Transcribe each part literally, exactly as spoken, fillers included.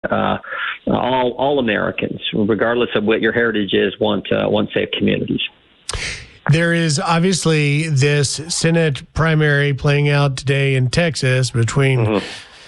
uh, all all Americans, regardless of what your heritage is, want uh, want safe communities. There is obviously this Senate primary playing out today in Texas between mm-hmm.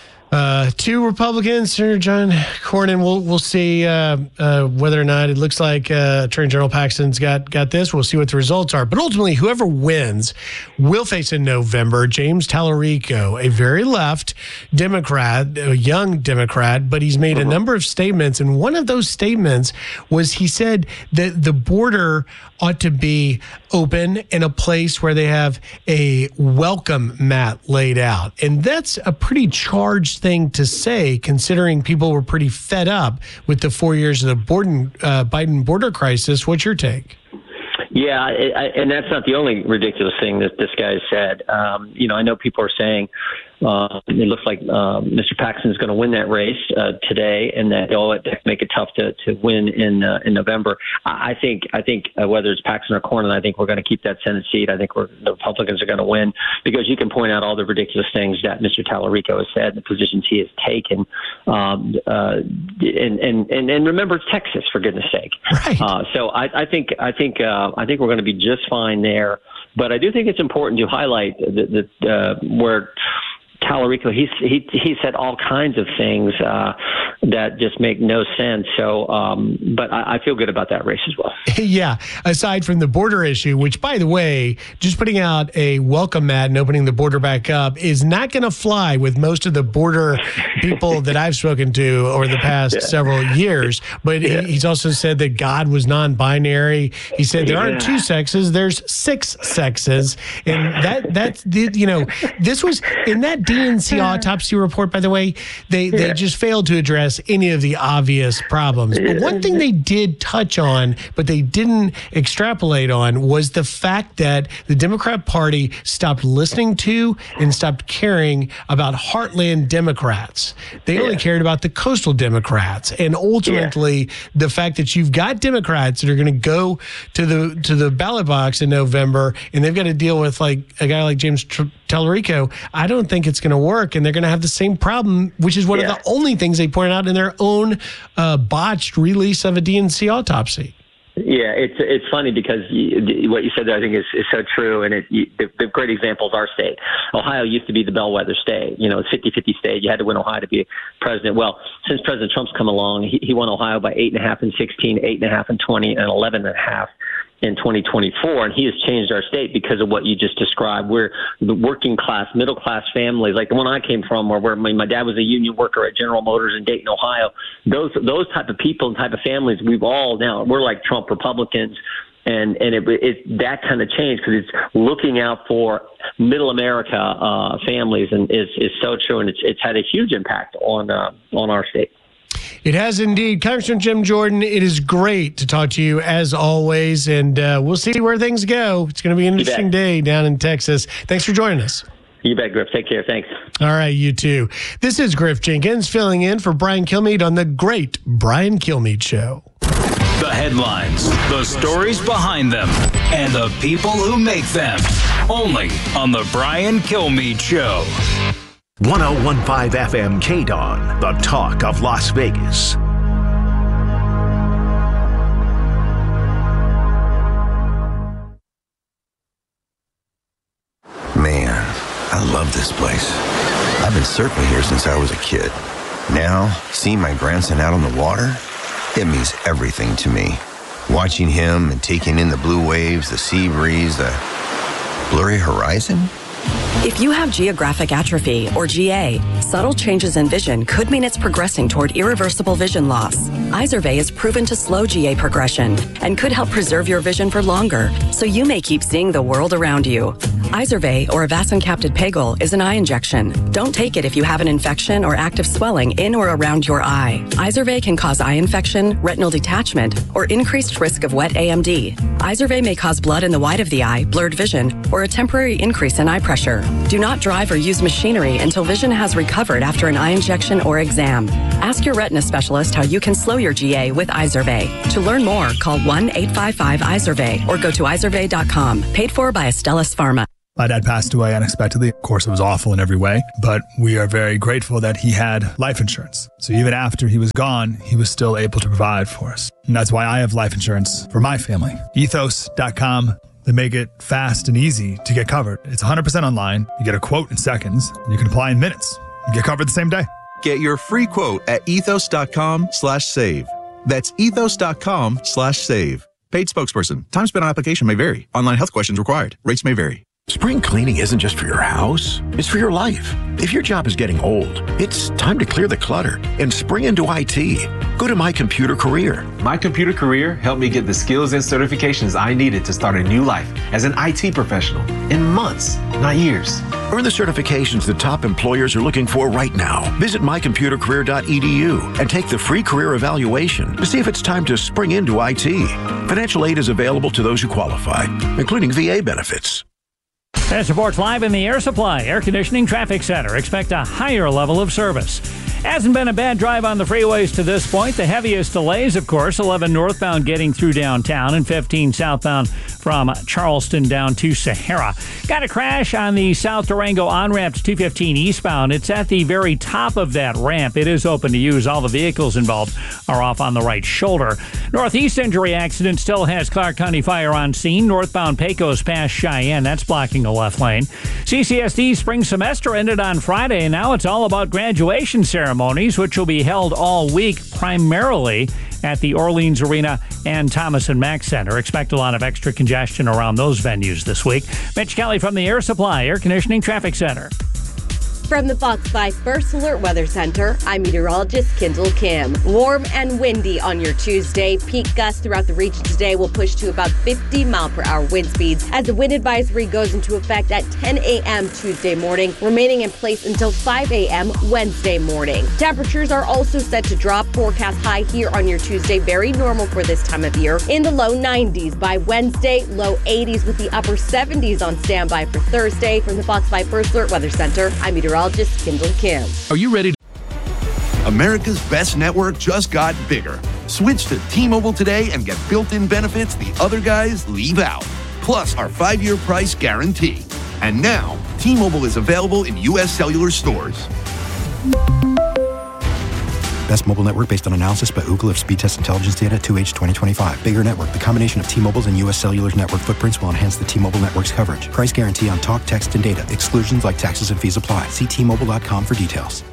uh, two Republicans, Senator John Cornyn. We'll we'll see uh, uh, whether or not it looks like uh, Attorney General Paxton's got got this. We'll see what the results are. But ultimately, whoever wins will face in November James Tallarico, a very left Democrat, a young Democrat, but he's made mm-hmm. a number of statements. And one of those statements was he said that the border ought to be open in a place where they have a welcome mat laid out. And that's a pretty charged thing to say, considering people were pretty fed up with the four years of the Biden, uh, Biden border crisis. What's your take? Yeah, I, I, and that's not the only ridiculous thing that this guy said. Um, you know, I know people are saying uh, it looks like uh, Mister Paxton is going to win that race uh, today, and that oh, it make it tough to, to win in uh, in November. I think I think uh, whether it's Paxton or Cornyn, I think we're going to keep that Senate seat. I think we're, the Republicans are going to win because you can point out all the ridiculous things that Mister Tallarico has said, the positions he has taken, um, uh, and, and and and remember it's Texas, for goodness sake. Right. Uh, so I, I think I think uh, I think we're going to be just fine there. But I do think it's important to highlight that, that uh, where Tallarico, he, he, he said all kinds of things uh, that just make no sense. So, um, but I, I feel good about that race as well. Yeah. Aside from the border issue, which, by the way, just putting out a welcome mat and opening the border back up is not going to fly with most of the border people that I've spoken to over the past yeah. several years. But yeah. he, he's also said that God was non-binary. He said there yeah. aren't two sexes, there's six sexes. And that, that's, the, you know, this was in that D N C autopsy report, by the way, they, yeah. they just failed to address any of the obvious problems. But one thing they did touch on, but they didn't extrapolate on, was the fact that the Democrat Party stopped listening to and stopped caring about heartland Democrats. They only yeah. cared about the coastal Democrats. And ultimately, yeah. the fact that you've got Democrats that are going to go to the to the ballot box in November, and they've got to deal with like a guy like James Tr- Tallarico, I don't think it's going to work, and they're going to have the same problem, which is one yeah. of the only things they pointed out in their own uh, botched release of a D N C autopsy. Yeah, it's it's funny because you, what you said there I think is, is so true, and it, you, the, the great example is our state. Ohio used to be the bellwether state. You know, it's fifty-fifty state. You had to win Ohio to be president. Well, since President Trump's come along, he, he won Ohio by eight and a half and sixteen, eight and a half and twenty, and eleven and a half in twenty twenty-four, and he has changed our state because of what you just described. We're the working class, middle class families, like the one I came from, where, where my, my dad was a union worker at General Motors in Dayton, Ohio. Those those type of people and type of families, we've all now we're like Trump Republicans, and and it, it that kind of change because it's looking out for middle America uh, families, and is is so true, and it's it's had a huge impact on uh, on our state. It has indeed. Congressman Jim Jordan, it is great to talk to you as always, and uh, we'll see where things go. It's going to be an interesting day down in Texas. Thanks for joining us. You bet, Griff. Take care. Thanks. All right, you too. This is Griff Jenkins filling in for Brian Kilmeade on the Great Brian Kilmeade Show. The headlines, the stories behind them, and the people who make them. Only on the Brian Kilmeade Show. one oh one point five F M K D O N, the talk of Las Vegas. Man, I love this place. I've been surfing here since I was a kid. Now, seeing my grandson out on the water, it means everything to me. Watching him and taking in the blue waves, the sea breeze, the blurry horizon. If you have geographic atrophy, or G A, subtle changes in vision could mean it's progressing toward irreversible vision loss. Izervay is proven to slow G A progression and could help preserve your vision for longer, so you may keep seeing the world around you. Izervay, or avacincaptad pegol, is an eye injection. Don't take it if you have an infection or active swelling in or around your eye. Izervay can cause eye infection, retinal detachment, or increased risk of wet A M D. Izervay may cause blood in the white of the eye, blurred vision, or a temporary increase in eye pressure. Do not drive or use machinery until vision has recovered after an eye injection or exam. Ask your retina specialist how you can slow your G A with Izervay. To learn more, call one eight five five Izervay or go to izervay dot com. Paid for by Astellas Pharma. My dad passed away unexpectedly. Of course, it was awful in every way, but we are very grateful that he had life insurance. So even after he was gone, he was still able to provide for us. And that's why I have life insurance for my family. ethos dot com. They make it fast and easy to get covered. It's one hundred percent online. You get a quote in seconds. You can apply in minutes. You get covered the same day. Get your free quote at ethos dot com slash save. That's ethos dot com slash save. Paid spokesperson. Time spent on application may vary. Online health questions required. Rates may vary. Spring cleaning isn't just for your house, it's for your life. If your job is getting old, it's time to clear the clutter and spring into I T. Go to My Computer Career. My Computer Career helped me get the skills and certifications I needed to start a new life as an I T professional in months, not years. Earn the certifications that top employers are looking for right now. Visit my computer career dot e d u and take the free career evaluation to see if it's time to spring into I T. Financial aid is available to those who qualify, including V A benefits. That supports Live in the Air Supply Air Conditioning Traffic Center. Expect a higher level of service. Hasn't been a bad drive on the freeways to this point. The heaviest delays, of course, eleven northbound getting through downtown and fifteen southbound from Charleston down to Sahara. Got a crash on the South Durango on-ramp to two fifteen eastbound. It's at the very top of that ramp. It is open to use. All the vehicles involved are off on the right shoulder. Northeast injury accident still has Clark County Fire on scene. Northbound Pecos past Cheyenne. That's blocking the left lane. C C S D spring semester ended on Friday, and now it's all about graduation ceremonies, which will be held all week, primarily at the Orleans Arena and Thomas and Mack Center. Expect a lot of extra congestion around those venues this week. Mitch Kelly from the Air Supply Air Conditioning Traffic Center. From the Fox five First Alert Weather Center, I'm meteorologist Kendall Kim. Warm and windy on your Tuesday. Peak gusts throughout the region today will push to about fifty mile per hour wind speeds as the wind advisory goes into effect at ten a.m. Tuesday morning, remaining in place until five a.m. Wednesday morning. Temperatures are also set to drop. Forecast high here on your Tuesday, very normal for this time of year. In the low nineties by Wednesday, low eighties with the upper seventies on standby for Thursday. From the Fox five First Alert Weather Center, I'm meteorologist Kendall Kim. Are you ready to... America's best network just got bigger. Switch to T-Mobile today and get built-in benefits the other guys leave out. Plus our five-year price guarantee. And now, T-Mobile is available in U S cellular stores. Best mobile network based on analysis by Ookla of speed test intelligence data two H twenty twenty-five. Bigger network. The combination of T-Mobile's and U S Cellular's network footprints will enhance the T-Mobile network's coverage. Price guarantee on talk, text, and data. Exclusions like taxes and fees apply. See T Mobile dot com for details.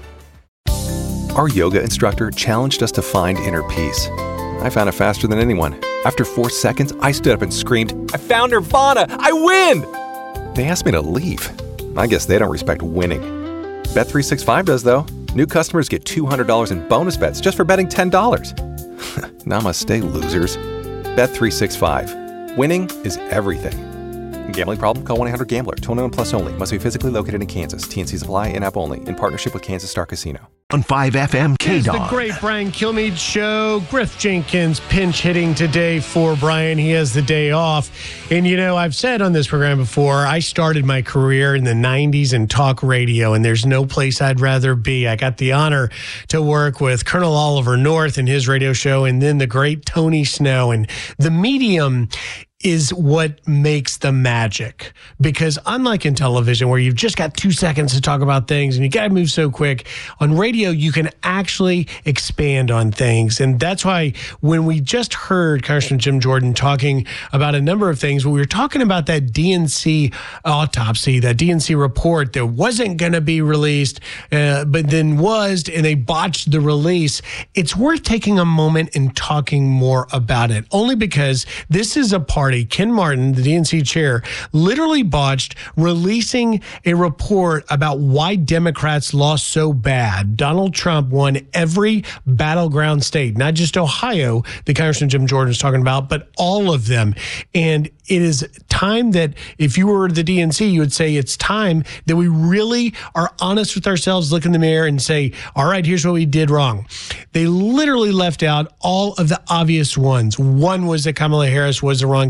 Our yoga instructor challenged us to find inner peace. I found it faster than anyone. After four seconds, I stood up and screamed, "I found Nirvana! I win!" They asked me to leave. I guess they don't respect winning. Bet three sixty-five does, though. New customers get two hundred dollars in bonus bets just for betting ten dollars. Namaste, losers. Bet three sixty-five. Winning is everything. Gambling problem? Call one eight hundred gambler. twenty-one plus only. Must be physically located in Kansas. T N Cs apply. In-app only. In partnership with Kansas Star Casino. On five F M K D O N. It's the great Brian Kilmeade Show. Griff Jenkins pinch hitting today for Brian. He has the day off. And, you know, I've said on this program before, I started my career in the nineties in talk radio, and there's no place I'd rather be. I got the honor to work with Colonel Oliver North and his radio show, and then the great Tony Snow. And the medium is what makes the magic, because unlike in television where you've just got two seconds to talk about things and you got to move so quick, on radio you can actually expand on things. And that's why when we just heard Congressman Jim Jordan talking about a number of things, when we were talking about that D N C autopsy, that D N C report that wasn't going to be released, uh, but then was, and they botched the release, it's worth taking a moment and talking more about it, only because this is a part Ken Martin, the D N C chair, literally botched releasing a report about why Democrats lost so bad. Donald Trump won every battleground state, not just Ohio, the Congressman Jim Jordan is talking about, but all of them. And it is time that if you were the D N C, you would say it's time that we really are honest with ourselves, look in the mirror and say, all right, here's what we did wrong. They literally left out all of the obvious ones. One was that Kamala Harris was the wrong candidate.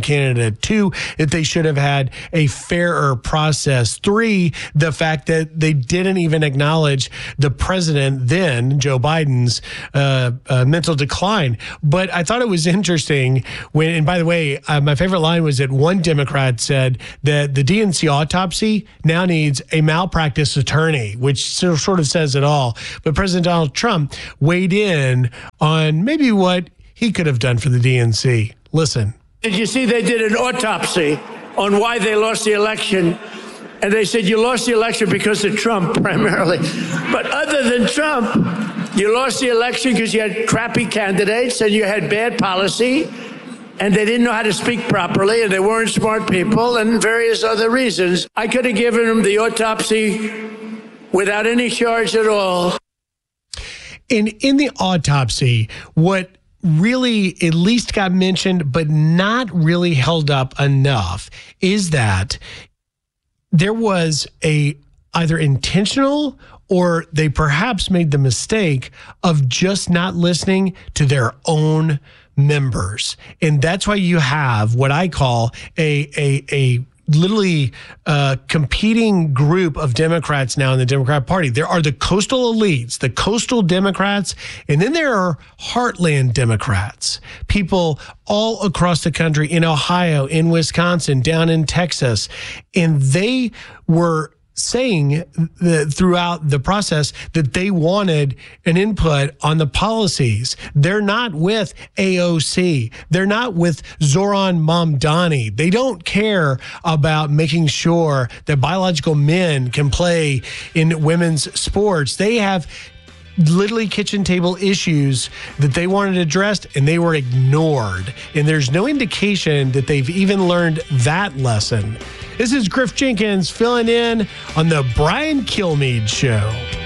candidate. Two, that they should have had a fairer process. Three, the fact that they didn't even acknowledge the president then, Joe Biden's uh, uh, mental decline. But I thought it was interesting when, and by the way, uh, my favorite line was that one Democrat said that the D N C autopsy now needs a malpractice attorney, which sort of says it all. But President Donald Trump weighed in on maybe what he could have done for the D N C. Listen. Did you see they did an autopsy on why they lost the election? And they said you lost the election because of Trump primarily. But other than Trump, you lost the election because you had crappy candidates and you had bad policy and they didn't know how to speak properly and they weren't smart people and various other reasons. I could have given them the autopsy without any charge at all. In, in the autopsy, what really at least got mentioned but not really held up enough is that there was a either intentional or they perhaps made the mistake of just not listening to their own members. And that's why you have what I call a a a literally uh, competing group of Democrats now in the Democrat Party. There are the coastal elites, the coastal Democrats, and then there are heartland Democrats, people all across the country, in Ohio, in Wisconsin, down in Texas. And they were saying that throughout the process that they wanted an input on the policies. They're not with A O C. They're not with Zoran Mamdani. They don't care about making sure that biological men can play in women's sports. They have literally kitchen table issues that they wanted addressed and they were ignored. And there's no indication that they've even learned that lesson. This is Griff Jenkins filling in on the Brian Kilmeade Show.